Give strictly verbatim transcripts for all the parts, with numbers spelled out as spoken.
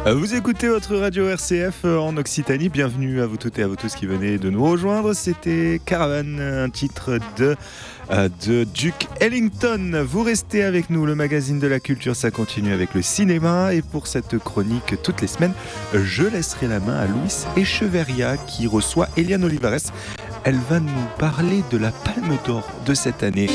Vous écoutez votre radio R C F en Occitanie. Bienvenue à vous toutes et à vous tous qui venez de nous rejoindre. C'était Caravan, un titre de, euh, de Duke Ellington. Vous restez avec nous, le magazine de la culture, ça continue avec le cinéma. Et pour cette chronique, toutes les semaines, je laisserai la main à Luis Echeverria qui reçoit Eliane Olivares. Elle va nous parler de la Palme d'Or de cette année.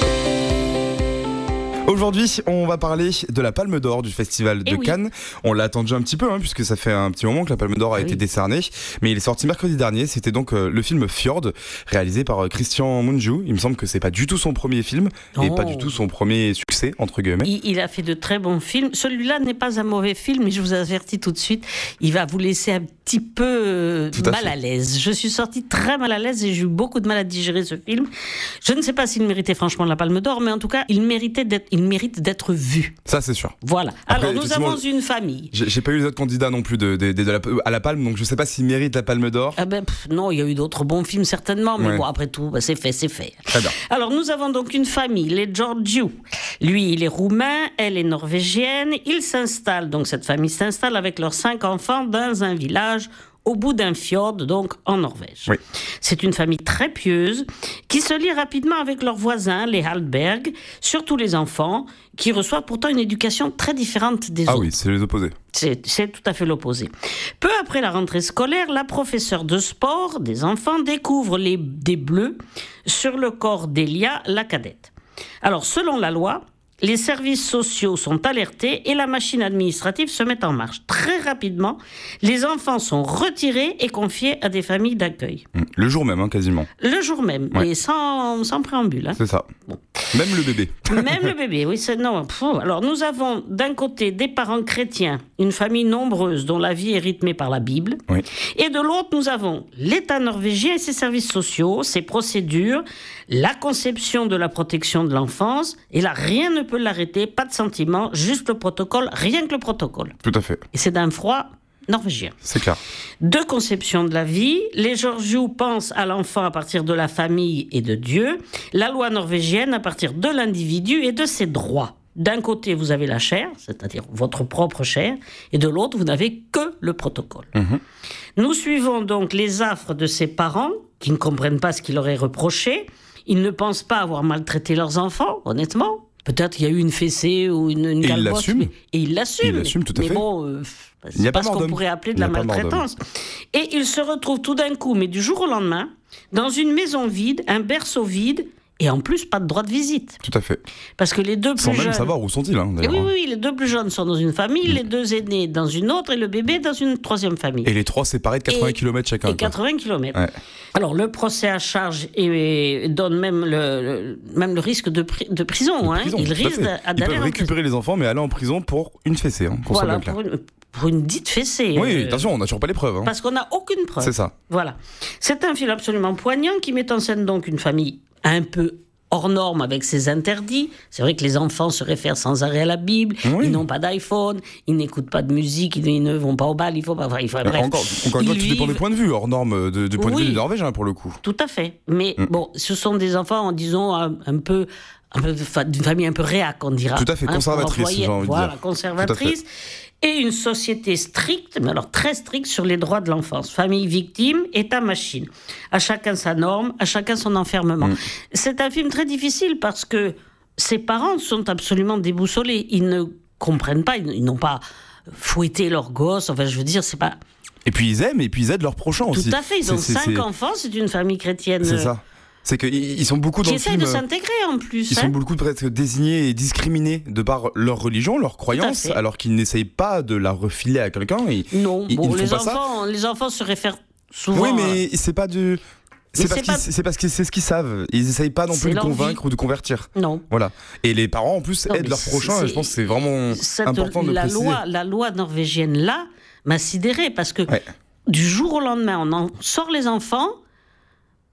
Aujourd'hui, on va parler de la Palme d'Or du Festival de oui. Cannes. On l'a attendu un petit peu, hein, puisque ça fait un petit moment que la Palme d'Or a oui. été décernée. Mais il est sorti mercredi dernier. C'était donc euh, le film Fjord, réalisé par euh, Christian Mungiu. Il me semble que c'est pas du tout son premier film, oh. et pas du tout son premier succès, entre guillemets. Il, il a fait de très bons films. Celui-là n'est pas un mauvais film, mais je vous avertis tout de suite, il va vous laisser un petit peu euh, à mal fait. à l'aise. Je suis sortie très mal à l'aise et j'ai eu beaucoup de mal à digérer ce film. Je ne sais pas s'il méritait franchement la Palme d'Or, mais en tout cas, il méritait d'être, il mérite d'être vu. Ça, c'est sûr. Voilà. Après, alors, nous avons une famille. J'ai, j'ai pas eu les autres candidats non plus de, de, de, de la, à la Palme, donc je sais pas s'ils méritent la Palme d'Or. Ah ben, pff, non, il y a eu d'autres bons films certainement, mais ouais. bon, après tout, bah, c'est fait, c'est fait. Très bien. Alors, nous avons donc une famille, les Georgiou. Lui, il est roumain, elle est norvégienne. Ils s'installent, donc cette famille s'installe avec leurs cinq enfants dans un village au bout d'un fjord, donc en Norvège. Oui. C'est une famille très pieuse qui se lie rapidement avec leurs voisins, les Hallberg, surtout les enfants, qui reçoivent pourtant une éducation très différente des ah autres. Ah oui, c'est les opposés. C'est, c'est tout à fait l'opposé. Peu après la rentrée scolaire, la professeure de sport des enfants découvre les, des bleus sur le corps d'Elia, la cadette. Alors, selon la loi, les services sociaux sont alertés et la machine administrative se met en marche. Très rapidement, les enfants sont retirés et confiés à des familles d'accueil. Le jour même, hein, quasiment. Le jour même, ouais. et sans, sans préambule. Hein. C'est ça. Bon. Même le bébé. Même le bébé, oui. C'est, non, pff, alors, nous avons d'un côté des parents chrétiens, une famille nombreuse dont la vie est rythmée par la Bible. Oui. Et de l'autre, nous avons l'État norvégien et ses services sociaux, ses procédures, la conception de la protection de l'enfance. Et là, rien ne peut l'arrêter, pas de sentiment, juste le protocole, rien que le protocole. Tout à fait. Et c'est d'un froid norvégien. C'est clair. De conception de la vie, les Georgiou pensent à l'enfant à partir de la famille et de Dieu, la loi norvégienne à partir de l'individu et de ses droits. D'un côté, vous avez la chair, c'est-à-dire votre propre chair, et de l'autre, vous n'avez que le protocole. Mmh. Nous suivons donc les affres de ces parents qui ne comprennent pas ce qu'il leur est reproché. Ils ne pensent pas avoir maltraité leurs enfants, honnêtement. Peut-être qu'il y a eu une fessée ou une, une calbosse. Mais... Et ils l'assument. Ils l'assument tout à mais fait. bon, euh, c'est pas ce qu'on pourrait appeler de la maltraitance. Et ils se retrouvent tout d'un coup, mais du jour au lendemain, dans une maison vide, un berceau vide, et en plus, pas de droit de visite. Tout à fait. Parce que les deux plus Sans jeunes... même savoir où sont-ils, hein, d'ailleurs. Et oui, oui, les deux plus jeunes sont dans une famille, mmh. les deux aînés dans une autre, et le bébé dans une troisième famille. Et les trois séparés de quatre-vingts kilomètres chacun. Et quatre-vingts kilomètres. Ouais. Alors, le procès à charge et, et donne même le, le, même le risque de, pri- de prison. De hein. prison Ils risquent d'aller Ils peuvent récupérer les enfants, mais aller en prison pour une fessée, hein, qu'on voilà, soit bien pour clair. une, pour une dite fessée. Oui, euh, attention, on n'a toujours pas les preuves. Hein. Parce qu'on n'a aucune preuve. C'est ça. Voilà. C'est un film absolument poignant qui met en scène donc une famille un peu hors norme avec ses interdits. C'est vrai que les enfants se réfèrent sans arrêt à la Bible, oui. Ils n'ont pas d'iPhone, ils n'écoutent pas de musique, ils ne vont pas au bal, il faut pas... Enfin, il faut, bref, encore encore une fois, tout vivent... dépend des points de vue, hors norme, de, du point oui. de vue des Norvégiens, pour le coup. Tout à fait. Mais mm. bon, ce sont des enfants, disons, un, un peu... Un peu d'une famille un peu réac, on dira. Tout à fait, conservatrice, hein, j'ai envie voilà, de dire. Conservatrice. Et une société stricte, mais alors très stricte sur les droits de l'enfance. Famille victime, État-machine. À chacun sa norme, à chacun son enfermement. Mmh. C'est un film très difficile parce que ses parents sont absolument déboussolés. Ils ne comprennent pas, ils n'ont pas fouetté leurs gosses. Enfin, je veux dire, c'est pas... Et puis ils aiment, et puis ils aident leurs prochains aussi. Tout à fait, ils c'est, ont c'est, cinq c'est... enfants, c'est une famille chrétienne... C'est ça. C'est qu'ils sont beaucoup dans qui le film... Qui essayent de s'intégrer en plus. Ils hein. sont beaucoup presque désignés et discriminés de par leur religion, leur croyance, alors qu'ils n'essayent pas de la refiler à quelqu'un. Et non, ils, bon, ils les, enfants, ça. les enfants se réfèrent souvent... Oui, mais c'est pas du... C'est parce, c'est, pas... c'est parce que c'est ce qu'ils savent. Ils n'essayent pas non plus de convaincre ou de convertir. Non. Voilà. Et les parents, en plus, non, aident leurs prochains. Et je pense que c'est vraiment cette, important de la le préciser. Loi, la loi norvégienne, là, m'a sidérée. Parce que ouais. du jour au lendemain, on en sort les enfants...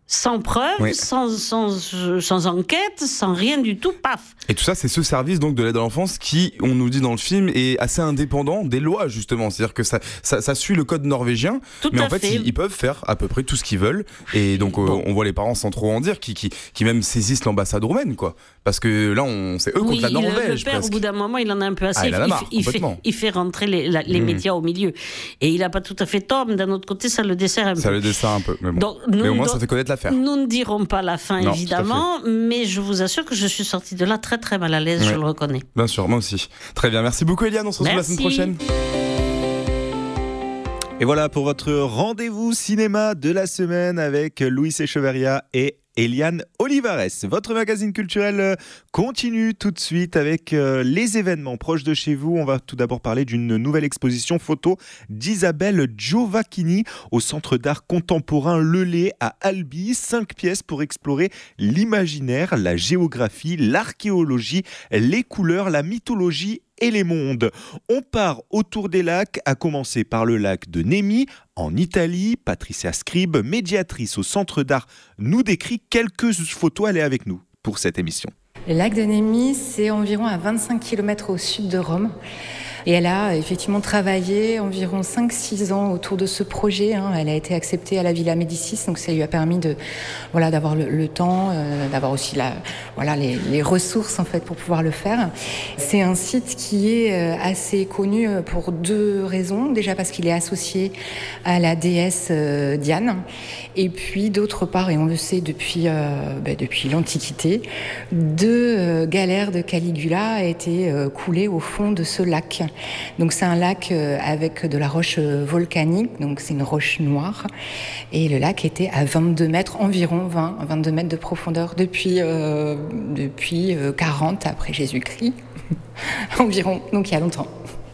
sans preuve, Oui. sans, sans, sans enquête, sans rien du tout, paf. Et tout ça, c'est ce service donc de l'aide à l'enfance qui, on nous dit dans le film, est assez indépendant des lois justement. C'est-à-dire que ça, ça, ça suit le code norvégien, Tout mais à en fait, fait. Ils, ils peuvent faire à peu près tout ce qu'ils veulent. Et donc, euh, Bon. on voit les parents sans trop en dire, qui, qui, qui même saisissent l'ambassade roumaine, quoi. Parce que là, on, c'est eux Oui, contre la il- le Norvège, père, presque. au bout d'un moment, il en a un peu assez. Ah, il en a il, marre, fait- il fait, complètement. il fait rentrer les, la- les Mmh. médias au milieu. Et il n'a pas tout à fait tort, mais d'un autre côté, ça le dessert un Ça peu. le dessert un peu, mais bon. Donc, mais nous, au moins, donc, ça fait connaître l'affaire. Nous ne dirons pas la fin, Non, évidemment, mais je vous assure que je suis sortie de là très très mal à l'aise, Ouais. je le reconnais. Bien sûr, moi aussi. Très bien, merci beaucoup Eliane, on se retrouve Merci. la semaine prochaine. Et voilà pour votre rendez-vous cinéma de la semaine avec Louis Echeverria et Eliane Olivares. Votre magazine culturel continue tout de suite avec les événements proches de chez vous. On va tout d'abord parler d'une nouvelle exposition photo d'Isabelle Giovacchini au Centre d'art contemporain Le Lay à Albi. Cinq pièces pour explorer l'imaginaire, la géographie, l'archéologie, les couleurs, la mythologie et les mondes. On part autour des lacs, à commencer par le lac de Nemi, en Italie. Patricia Scribe, médiatrice au Centre d'art, nous décrit quelques photos. Elle est avec nous pour cette émission. Le lac de Nemi, c'est environ à vingt-cinq kilomètres au sud de Rome. Et elle a effectivement travaillé environ cinq six ans autour de ce projet. Hein. Elle a été acceptée à la Villa Médicis, donc ça lui a permis de, voilà, d'avoir le, le temps, euh, d'avoir aussi la, voilà, les, les ressources en fait, pour pouvoir le faire. C'est un site qui est euh, assez connu pour deux raisons. Déjà parce qu'il est associé à la déesse euh, Diane. Et puis d'autre part, et on le sait depuis, euh, bah, depuis l'Antiquité, deux euh, galères de Caligula a été euh, coulées au fond de ce lac. Donc c'est un lac euh, avec de la roche euh, volcanique, donc c'est une roche noire. Et le lac était à vingt-deux mètres, environ vingt, vingt-deux mètres de profondeur depuis, euh, depuis euh, quarante après Jésus-Christ, environ, donc il y a longtemps.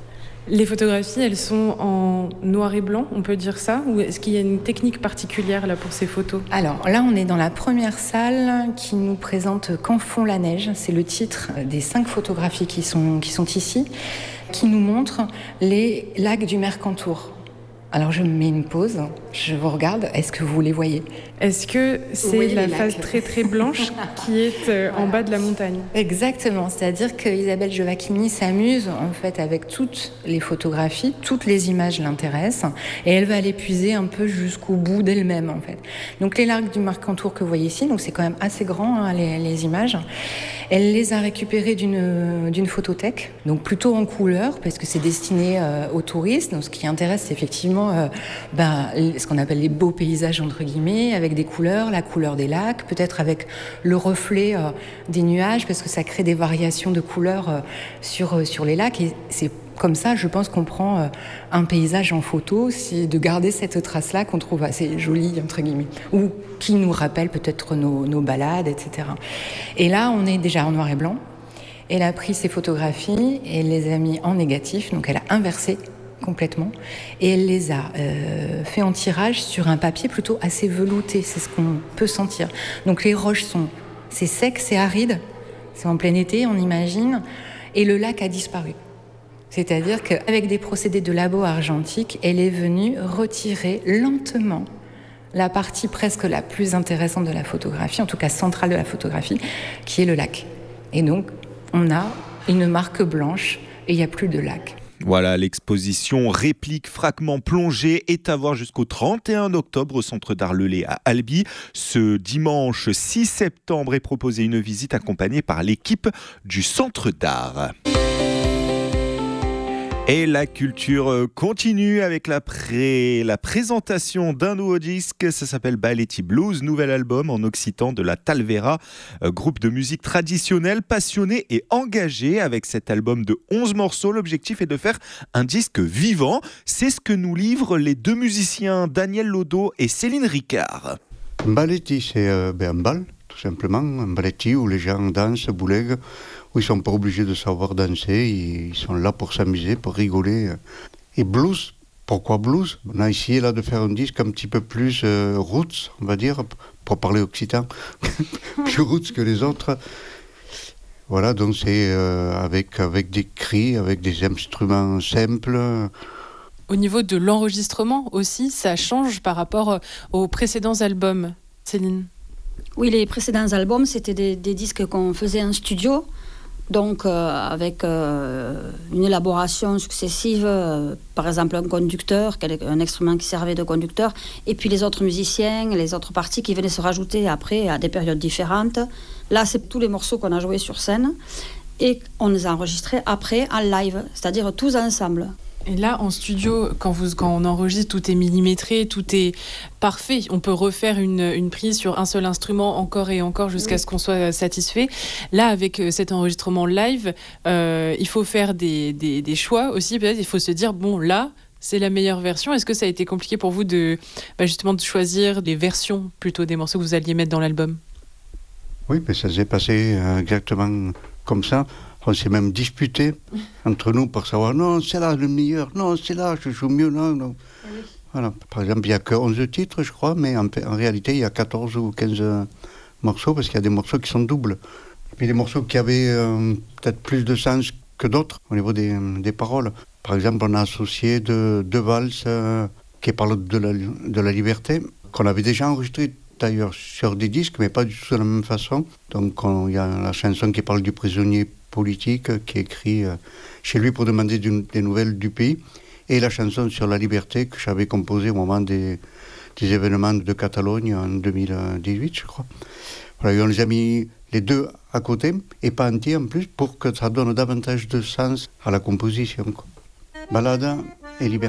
Les photographies, elles sont en noir et blanc, on peut dire ça? Ou est-ce qu'il y a une technique particulière là pour ces photos? Alors là, on est dans la première salle qui nous présente Quand fond la neige. C'est le titre des cinq photographies qui sont, qui sont ici, qui nous montrent les lacs du Mercantour. Alors je mets une pause, je vous regarde, est-ce que vous les voyez? Est-ce que Vous c'est voyez la les phase lacs. très très blanche qui est euh, en bas de la montagne? Exactement, c'est-à-dire que Isabelle Giovacchini s'amuse en fait avec toutes les photographies, toutes les images l'intéressent et elle va les puiser un peu jusqu'au bout d'elle-même en fait. Donc les lacs du Mercantour que vous voyez ici, donc c'est quand même assez grand hein, les, les images. Elle les a récupérées d'une, d'une photothèque, donc plutôt en couleur parce que c'est destiné euh, aux touristes. Donc ce qui intéresse c'est effectivement euh, ben, ce qu'on appelle les beaux paysages entre guillemets, avec des couleurs, la couleur des lacs, peut-être avec le reflet euh, des nuages parce que ça crée des variations de couleurs euh, sur, euh, sur les lacs et c'est comme ça, je pense qu'on prend euh, un paysage en photo, c'est de garder cette trace-là qu'on trouve assez jolie, entre guillemets, ou qui nous rappelle peut-être nos, nos balades, et cetera. Et là, on est déjà en noir et blanc. Elle a pris ces photographies et elle les a mis en négatif, donc elle a inversé complètement, et elle les a euh, fait en tirage sur un papier plutôt assez velouté, c'est ce qu'on peut sentir. Donc les roches sont, c'est sec, c'est aride, c'est en plein été, on imagine, et le lac a disparu. C'est-à-dire qu'avec des procédés de labo argentique, elle est venue retirer lentement la partie presque la plus intéressante de la photographie, en tout cas centrale de la photographie, qui est le lac. Et donc, on a une marque blanche et il n'y a plus de lac. Voilà, l'exposition Réplique Fragments Plongés est à voir jusqu'au trente et un octobre au Centre d'art Le Lay à Albi. Ce dimanche six septembre est proposée une visite accompagnée par l'équipe du Centre d'art. Et la culture continue avec la, pré... la présentation d'un nouveau disque. Ça s'appelle Balletti Blues, nouvel album en occitan de la Talvera, groupe de musique traditionnelle, passionné et engagé. Avec cet album de onze morceaux, l'objectif est de faire un disque vivant. C'est ce que nous livrent les deux musiciens Daniel Lodo et Céline Ricard. Un balletti, c'est euh, ben, un bal, tout simplement. Un balletti où les gens dansent, boulèguent, où ils ne sont pas obligés de savoir danser, ils sont là pour s'amuser, pour rigoler. Et blues, pourquoi blues? On a essayé là de faire un disque un petit peu plus euh, roots, on va dire, pour parler occitan, plus roots que les autres. Voilà, donc c'est euh, avec, avec des cris, avec des instruments simples. Au niveau de l'enregistrement aussi, ça change par rapport aux précédents albums. Céline? Oui, les précédents albums, c'était des, des disques qu'on faisait en studio, donc euh, avec euh, une élaboration successive, euh, par exemple un conducteur, un instrument qui servait de conducteur, et puis les autres musiciens, les autres parties qui venaient se rajouter après à des périodes différentes. Là, c'est tous les morceaux qu'on a joués sur scène, et on les a enregistrés après en live, c'est-à-dire tous ensemble. Et là, en studio, quand, vous, quand on enregistre, tout est millimétré, tout est parfait. On peut refaire une, une prise sur un seul instrument encore et encore jusqu'à oui. ce qu'on soit satisfait. Là, avec cet enregistrement live, euh, il faut faire des, des, des choix aussi. Peut-être il faut se dire, bon, là, c'est la meilleure version. Est-ce que ça a été compliqué pour vous de, bah, justement, de choisir des versions plutôt des morceaux que vous alliez mettre dans l'album? Oui, mais ça s'est passé euh, exactement comme ça. On s'est même disputé entre nous pour savoir, non, c'est là le meilleur, non, c'est là, je joue mieux, non, non. Oui. Voilà. Par exemple, il n'y a que onze titres, je crois, mais en, en réalité, il y a quatorze ou quinze morceaux, parce qu'il y a des morceaux qui sont doubles. Et puis des morceaux qui avaient euh, peut-être plus de sens que d'autres au niveau des, des paroles. Par exemple, on a associé deux, deux valses euh, qui parlent de la, de la liberté, qu'on avait déjà enregistrées d'ailleurs sur des disques, mais pas du tout de la même façon. Donc, il y a la chanson qui parle du prisonnier politique qui est écrit euh, chez lui pour demander du, des nouvelles du pays, et la chanson sur la liberté que j'avais composée au moment des, des événements de Catalogne en deux mille dix-huit, je crois. Voilà, et on les a mis les deux à côté, et pas entiers en plus, pour que ça donne davantage de sens à la composition, quoi. Balade et liberté.